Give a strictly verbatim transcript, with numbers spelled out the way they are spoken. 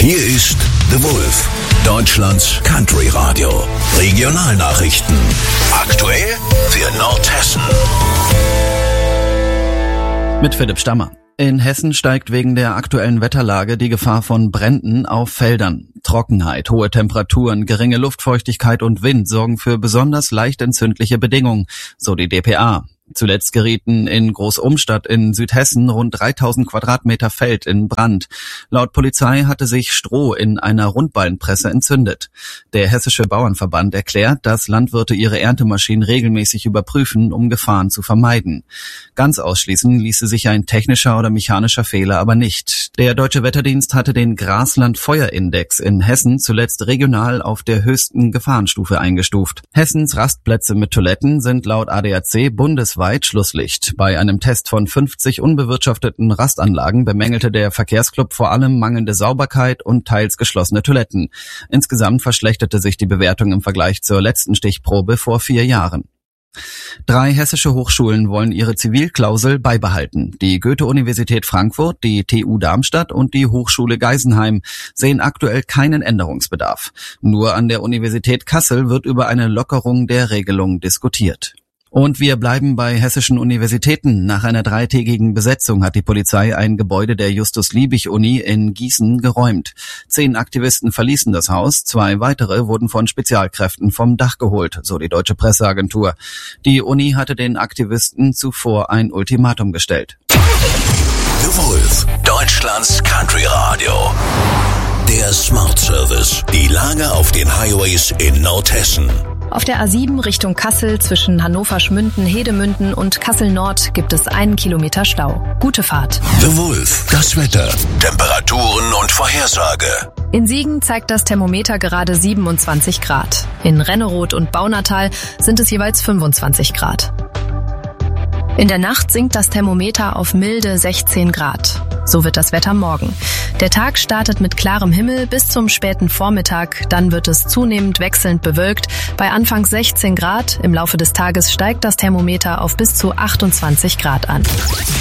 Hier ist The Wolf, Deutschlands Country Radio. Regionalnachrichten. Aktuell für Nordhessen. Mit Philipp Stammer. In Hessen steigt wegen der aktuellen Wetterlage die Gefahr von Bränden auf Feldern. Trockenheit, hohe Temperaturen, geringe Luftfeuchtigkeit und Wind sorgen für besonders leicht entzündliche Bedingungen, so die D P A. Zuletzt gerieten in Großumstadt in Südhessen rund dreitausend Quadratmeter Feld in Brand. Laut Polizei hatte sich Stroh in einer Rundballenpresse entzündet. Der Hessische Bauernverband erklärt, dass Landwirte ihre Erntemaschinen regelmäßig überprüfen, um Gefahren zu vermeiden. Ganz ausschließen ließe sich ein technischer oder mechanischer Fehler aber nicht. Der Deutsche Wetterdienst hatte den Grasland-Feuerindex in Hessen zuletzt regional auf der höchsten Gefahrenstufe eingestuft. Hessens Rastplätze mit Toiletten sind laut A D A C bundesweit Schlusslicht. Bei einem Test von fünfzig unbewirtschafteten Rastanlagen bemängelte der Verkehrsclub vor allem mangelnde Sauberkeit und teils geschlossene Toiletten. Insgesamt verschlechterte sich die Bewertung im Vergleich zur letzten Stichprobe vor vier Jahren. Drei hessische Hochschulen wollen ihre Zivilklausel beibehalten. Die Goethe-Universität Frankfurt, die T U Darmstadt und die Hochschule Geisenheim sehen aktuell keinen Änderungsbedarf. Nur an der Universität Kassel wird über eine Lockerung der Regelung diskutiert. Und wir bleiben bei hessischen Universitäten. Nach einer dreitägigen Besetzung hat die Polizei ein Gebäude der Justus-Liebig-Uni in Gießen geräumt. Zehn Aktivisten verließen das Haus, zwei weitere wurden von Spezialkräften vom Dach geholt, so die Deutsche Presseagentur. Die Uni hatte den Aktivisten zuvor ein Ultimatum gestellt. The Wolf, Deutschlands Country Radio. Der Smart Service. Die Lage auf den Highways in Nordhessen. Auf der A sieben Richtung Kassel zwischen Hannover-Schmünden, Hedemünden und Kassel-Nord gibt es einen Kilometer Stau. Gute Fahrt. The Wolf, das Wetter, Temperaturen und Vorhersage. In Siegen zeigt das Thermometer gerade siebenundzwanzig Grad. In Renneroth und Baunatal sind es jeweils fünfundzwanzig Grad. In der Nacht sinkt das Thermometer auf milde sechzehn Grad. So wird das Wetter morgen. Der Tag startet mit klarem Himmel bis zum späten Vormittag. Dann wird es zunehmend wechselnd bewölkt. Bei anfangs sechzehn Grad. Im Laufe des Tages steigt das Thermometer auf bis zu achtundzwanzig Grad an.